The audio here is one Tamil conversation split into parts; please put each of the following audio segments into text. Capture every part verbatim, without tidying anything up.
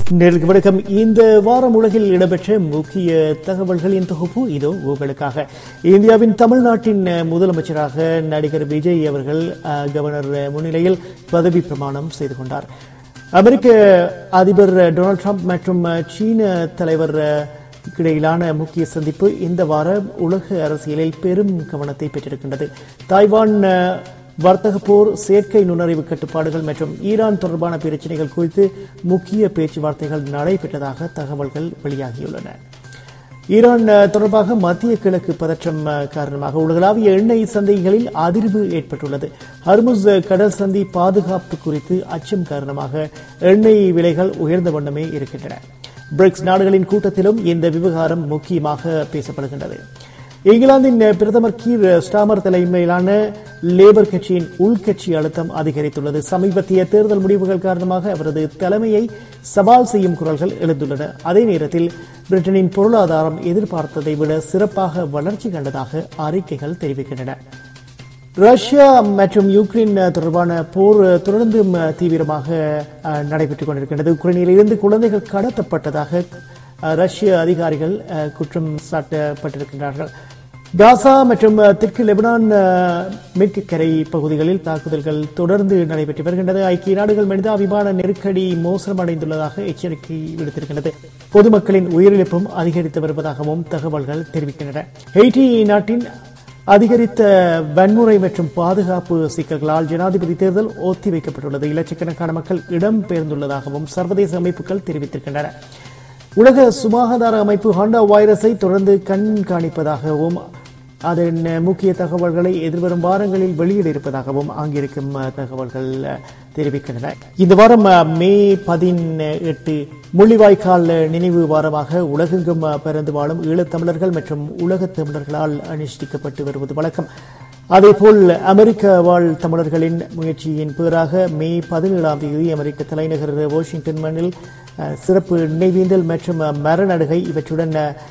நேருக்கு வணக்கம். இந்த வாரம் உலகில் இடம்பெற்ற முக்கிய தகவல்களின் தொகுப்பு இதோ உங்களுக்காக. இந்தியாவின் தமிழ்நாட்டின் முதலமைச்சராக நடிகர் விஜய் அவர்கள் கவர்னர் முன்னிலையில் பதவி பிரமாணம் செய்து கொண்டார். அமெரிக்க அதிபர் டொனால்டு டிரம்ப் மற்றும் சீன தலைவர் இடையிலான முக்கிய சந்திப்பு இந்த வாரம் உலக அரசியலில் பெரும் கவனத்தை பெற்றிருக்கின்றது. தாய்வான் வர்த்தக போர், செயற்கை நுண்ணறிவு கட்டுப்பாடுகள் மற்றும் ஈரான் தொடர்பான பிரச்சினைகள் குறித்து முக்கிய பேச்சுவார்த்தைகள் நடைபெற்றதாக தகவல்கள் வெளியாகியுள்ளன. ஈரான் தொடர்பாக மத்திய கிழக்கு பதற்றம் காரணமாக உலகளாவிய எண்ணெய் சந்தைகளில் அதிர்வு ஏற்பட்டுள்ளது. ஹர்முஸ் கடல் சந்தி பாதுகாப்பு குறித்து அச்சம் காரணமாக எண்ணெய் விலைகள் உயர்ந்த வண்ணமே இருக்கின்றன. பிரிக்ஸ் நாடுகளின் கூட்டத்திலும் இந்த விவகாரம் முக்கியமாக பேசப்படுகின்றது. இங்கிலாந்தின் பிரதமர் கீர் ஸ்டாமர் தலைமையிலான லேபர் கட்சியின் உள்கட்சி அழுத்தம் அதிகரித்துள்ளது. சமீபத்திய தேர்தல் முடிவுகள் காரணமாக அவரது தலைமையை சவால் செய்யும் குரல்கள் எழுந்துள்ளன. அதே நேரத்தில் பிரிட்டனின் பொருளாதாரம் எதிர்பார்த்ததை விட சிறப்பாக வளர்ச்சி கண்டதாக அறிக்கைகள் தெரிவிக்கின்றன. ரஷ்யா மற்றும் யுக்ரைன் தொடர்பான போர் தொடர்ந்து தீவிரமாக நடைபெற்றுக் கொண்டிருக்கின்றது. உக்ரைனில் இருந்து குழந்தைகள் கடத்தப்பட்டதாக ரஷ்ய அதிகாரிகள் குற்றம் சாட்டப்பட்டிருக்கின்றார்கள். காசா மற்றும் தெற்கு லெபனான் மேற்கு கரை பகுதிகளில் தாக்குதல்கள் தொடர்ந்து நடைபெற்று வருகின்றது. ஐக்கிய நாடுகள் மனித விமான நெருக்கடி மோசமடைந்துள்ளதாக எச்சரிக்கை விடுத்திருக்கின்றது. பொதுமக்களின் உயிரிழப்பும் அதிகரித்து வருவதாகவும் தகவல்கள் தெரிவிக்கின்றன. ஹெய்ட்டி நாட்டின் அதிகரித்த வன்முறை மற்றும் பாதுகாப்பு சிக்கல்களால் ஜனாதிபதி தேர்தல் ஒத்திவைக்கப்பட்டுள்ளது. இலட்சக்கணக்கான மக்கள் இடம்பெயர்ந்துள்ளதாகவும் சர்வதேச அமைப்புகள் தெரிவித்திருக்கின்றன. உலக சுகாதார அமைப்பு ஹாண்டா வைரஸை தொடர்ந்து கண்காணிப்பதாகவும் அதன் முக்கிய தகவல்களை எதிர்வரும் வாரங்களில் வெளியிட இருப்பதாகவும் அங்கிருக்கும் தகவல்கள் தெரிவிக்கின்றன. இந்த வாரம் மே பதினெட்டு முள்ளிவாய்க்கால் நினைவு வாரமாக உலகெங்கும் பிறந்து வாழும் ஈழத்தமிழர்கள் மற்றும் உலகத் தமிழர்களால் அனுஷ்டிக்கப்பட்டு வருவது வழக்கம். அதேபோல் அமெரிக்க வாழ் தமிழர்களின் முயற்சியின் பேராக மே பதினேழாம் தேதி அமெரிக்க தலைநகர் வாஷிங்டன் மண்ணில் சிறப்பு நினைவேந்தல் மற்றும் மரநடுகை இவற்றுடன்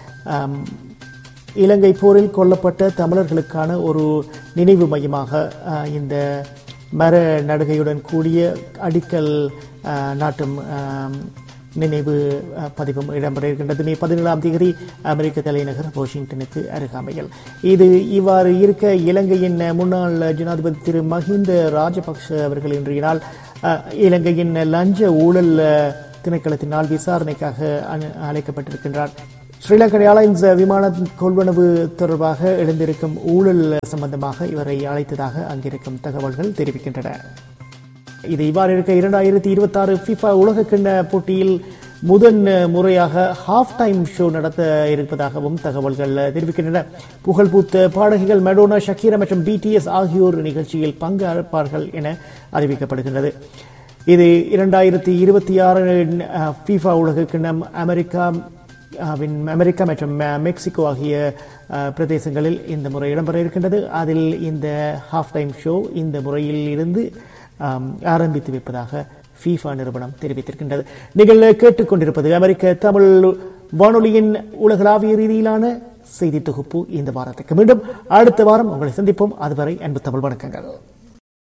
இலங்கை போரில் கொல்லப்பட்ட தமிழர்களுக்கான ஒரு நினைவு மையமாக இந்த மர நடுகையுடன் கூடிய அடிக்கல் நாட்டும் நினைவு பதிவும் இடம்பெற இருக்கின்றது. மே பதினேழாம் தேதி அமெரிக்க தலைநகர் வாஷிங்டனுக்கு அருகாமையில். இது இவ்வாறு இருக்க இலங்கையின் முன்னாள் ஜனாதிபதி திரு மஹிந்த ராஜபக்ஷ அவர்கள் இன்றைய நாள் இலங்கையின் லஞ்ச ஊழல் திணைக்களத்தினால் விசாரணைக்காக அழைக்கப்பட்டிருக்கின்றார். ஸ்ரீலங்கன் ஏர்லைன்ஸ் விமான கொள்வனவு தொடர்பாக எழுந்திருக்கும் ஊழல் சம்பந்தமாக இவரை அழைத்ததாக அங்கிருக்கும் தகவல்கள் தெரிவிக்கின்றன. இது இவ்வாறு இருக்க இரண்டாயிரத்தி இருபத்தி ஆறு ஃபிஃபா உலகக்கிண்ண போட்டியில் முதன் முறையாக ஹாஃப் டைம் ஷோ நடத்த இருப்பதாகவும் தகவல்கள் தெரிவிக்கின்றன. புகழ்பூத்த பாடகிகள் மெடோனா, ஷக்கீரா மற்றும் பிடிஎஸ் ஆகியோர் நிகழ்ச்சியில் பங்கேற்பார்கள் என அறிவிக்கப்படுகின்றது. இது இரண்டாயிரத்தி இருபத்தி ஆறு ஃபிஃபா உலகக்கிண்ணம் அமெரிக்கா அமெரிக்கா மற்றும் மெக்சிகோ ஆகிய பிரதேசங்களில் இந்த முறை இடம்பெற இருக்கின்றது. அதில் இந்த ஹாஃப் டைம் ஷோ இந்த முறையில் இருந்து ஆரம்பித்து வைப்பதாக ஃபீஃபா நிறுவனம் தெரிவித்திருக்கின்றது. நீங்கள் கேட்டுக்கொண்டிருப்பது அமெரிக்க தமிழ் வானொலியின் உலகளாவிய ரீதியிலான செய்தி தொகுப்பு. இந்த வாரத்துக்கு மீண்டும் அடுத்த வாரம் உங்களை சந்திப்போம். அதுவரை அன்பு தமிழ் வணக்கங்கள்.